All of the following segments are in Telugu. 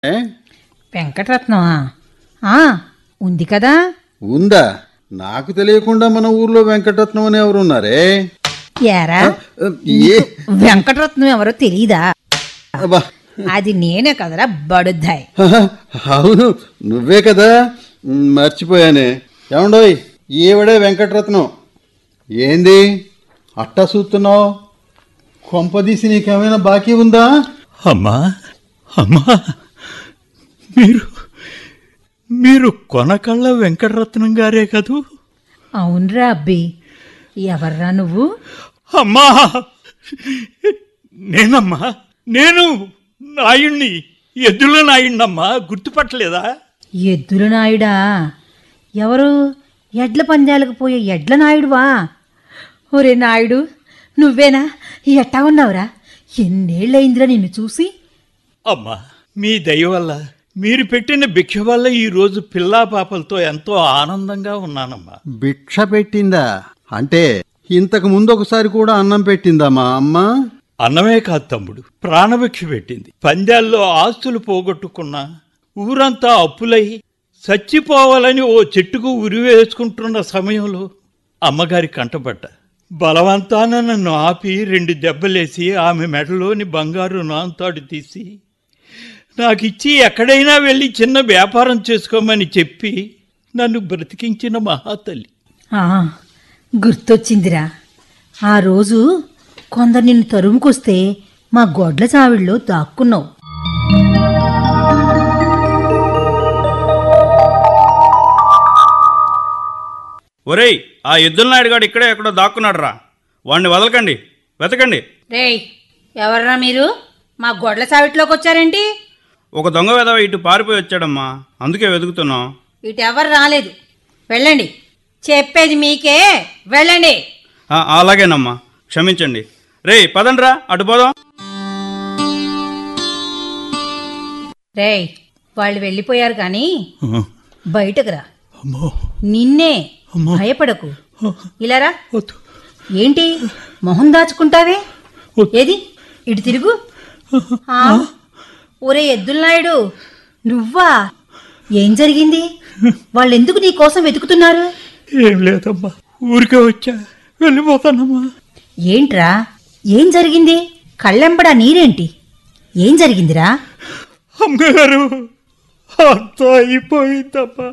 వెంకటరత్నమా? ఉంది కదా. ఉందా? నాకు తెలియకుండా మన ఊర్లో వెంకటరత్నం అని ఎవరున్నారే? యారా, వెంకటరత్నం ఎవరో తెలీదా? అది నేనే కదరా బడుద్దాయ్. అవును, నువ్వే కదా, మర్చిపోయానే. ఏమండోయ్, ఈవిడే వెంకటరత్నం. ఏంది అట్టా చూస్తున్నావు? కొంపదీసి నీకేమైనా బాకీ ఉందా? అమ్మా అమ్మా, మీరు కొనకళ్ళ వెంకటరత్నం గారే కదూ? అవునరా అబ్బి. ఎవర్రా నువ్వు? అమ్మా, నేనమ్మా, నేను నాయుణ్ణి, ఎద్దుల నాయుణ్ణమ్మా. గుర్తుపట్టలేదా? ఎద్దుల నాయుడా? ఎవరు? ఎడ్ల పందాలకు పోయే ఎడ్ల నాయుడువా? ఒరే నాయుడు, నువ్వేనా? ఎట్టా ఉన్నావురా? ఎన్నేళ్ళయిందిరా నిన్ను చూసి. అమ్మా, మీ దయ వల్ల, మీరు పెట్టిన భిక్ష వల్ల ఈరోజు పిల్లా పాపలతో ఎంతో ఆనందంగా ఉన్నానమ్మా. భిక్ష పెట్టిందా? అంటే ఇంతకు ముందు ఒకసారి కూడా అన్నం పెట్టిందా మా అమ్మ? అన్నమే కాదు తమ్ముడు, ప్రాణభిక్ష పెట్టింది. పందాల్లో ఆస్తులు పోగొట్టుకున్నా, ఊరంతా అప్పులై చచ్చిపోవాలని ఓ చెట్టుకు ఉరివేసుకుంటున్న సమయంలో అమ్మగారి కంటపడ్డ. బలవంతాన నన్ను ఆపి 2 దెబ్బలేసి ఆమె మెడలోని బంగారు నాంతాడు తీసి నాకిచ్చి ఎక్కడైనా వెళ్ళి చిన్న వ్యాపారం చేసుకోమని చెప్పి నన్ను బ్రతికించిన మహాతల్లి. గుర్తొచ్చిందిరా. ఆ రోజు కొందరు నిన్ను తరుముకొస్తే మా గొడ్ల చావిడిలో దాక్కున్నావు. ఒరేయ్, ఆ ఎద్దుల నాయుడుగాడు ఇక్కడే ఎక్కడో దాక్కున్నాడు రా. వాడిని వదలకండి, వెతకండి. రేయ్, ఎవర్రా మీరు? మా గొడ్ల చావిట్లోకి వచ్చారేంటి? ఒక దొంగ వెధవ ఇటు పారిపోయి వచ్చాడమ్మా, అందుకే వెతుకుతున్నాం. ఇటు ఎవరు రాలేదు, వెళ్ళండి. చెప్పేది మీకే, వెళ్ళండి. అలాగేనమ్మా, క్షమించండి. రేయ్, పదండ్రా, అటు పోదాం. రేయ్, వాళ్ళు వెళ్ళిపోయారు కానీ బయటకు రా. నిన్నే, భయపడకు. ఇలారా. ఏంటి మొహం దాచుకుంటావే? ఏది, ఇటు తిరుగు. ఒరే ఎద్దులనాయుడు, నువ్వా? ఏం జరిగింది? వాళ్ళెందుకు నీ కోసం వెతుకుతున్నారు? ఏం లేదమ్మా, ఊరికే వచ్చా, వెళ్ళిపోతానమ్మా. ఏంట్రా, ఏం జరిగింది? కళ్ళెంబడా నీరేంటి? ఏం జరిగిందిరా? అమ్మగారు, అంతా అయిపోయిందమ్మా.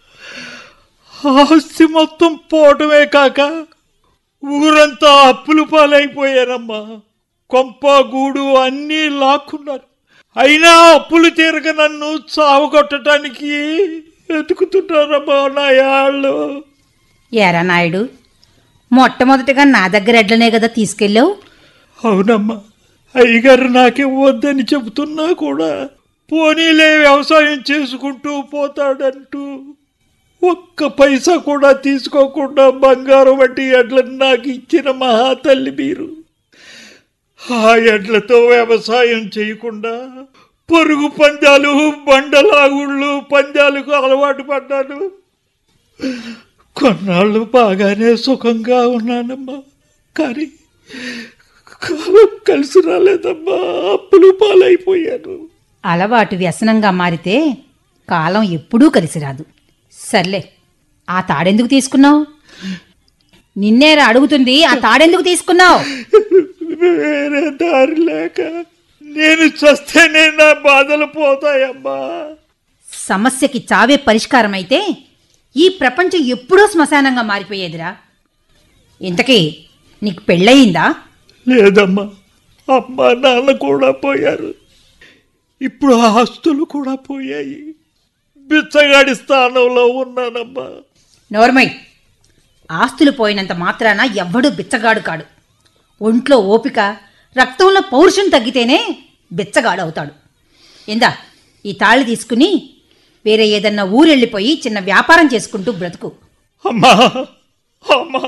ఆస్తి మొత్తం పోవటమే కాక ఊరంతా అప్పులు పాలైపోయారమ్మా. కొంప గూడు అన్నీ లాక్కున్నారు. అయినా అప్పులు తీరక నన్ను చావగొట్టడానికి వెతుకుతున్నారమ్మా నా యాళ్ళు. ఏరా నాయుడు, మొట్టమొదటిగా నా దగ్గర ఎడ్లనే కదా తీసుకెళ్ళావు? అవునమ్మా, అయ్యగారు నాకే వద్దని చెబుతున్నా కూడా పోనీలే వ్యవసాయం చేసుకుంటూ పోతాడంటూ ఒక్క పైసా కూడా తీసుకోకుండా బంగారం వంటి ఎడ్లను నాకు ఇచ్చిన మహాతల్లి మీరు. ఆ ఎడ్లతో వ్యవసాయం చేయకుండా పరుగు పందాలు, బండలాగుళ్ళు పందాలకు అలవాటు పడ్డాను. కొన్నాళ్ళు బాగానే సుఖంగా ఉన్నానమ్మా, కానీ కాలం కలిసి రాలేదమ్మా. అప్పులు పాలైపోయాను. అలవాటు వ్యసనంగా మారితే కాలం ఎప్పుడూ కలిసి రాదు. సర్లే, ఆ తాడెందుకు తీసుకున్నావు? నిన్నేరా అడుగుతుంది, ఆ తాడెందుకు తీసుకున్నావు? వేరే దారి లేక, నేను చస్తేనే నా బాధలు పోతాయమ్మా. సమస్యకి చావే పరిష్కారం అయితే ఈ ప్రపంచం ఎప్పుడో శ్మశానంగా మారిపోయేదిరా. ఇంతకీ నీకు పెళ్ళయిందా? లేదమ్మా, అమ్మా నాన్న కూడా పోయారు. ఇప్పుడు ఆస్తులు కూడా పోయాయి. బిచ్చగాడి స్థానంలో ఉన్నానమ్మా. నోర్మై, ఆస్తులు పోయినంత మాత్రాన ఎవ్వడూ బిచ్చగాడు కాడు. ఒంట్లో ఓపిక, రక్తంలో పౌరుషం తగ్గితేనే బిచ్చగాడు అవుతాడు. ఇందా, ఈ తాళి తీసుకుని వేరే ఏదన్నా ఊరెళ్ళిపోయి చిన్న వ్యాపారం చేసుకుంటూ బ్రతుకు. అమ్మా అమ్మా,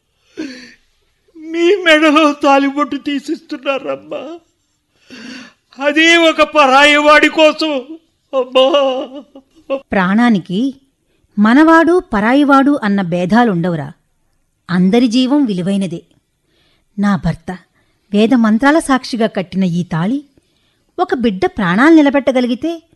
మీ మెడలో తాలిబొట్టు తీసిస్తున్నారమ్మా, అది ఒక పరాయి వాడి కోసం. అమ్మా, ప్రాణానికి మనవాడు పరాయివాడు అన్న భేదాలుండవురా. అందరి జీవం విలువైనదే. నా భర్త వేద మంత్రాల సాక్షిగా కట్టిన ఈ తాళి ఒక బిడ్డ ప్రాణాలు నిలబెట్టగలిగితే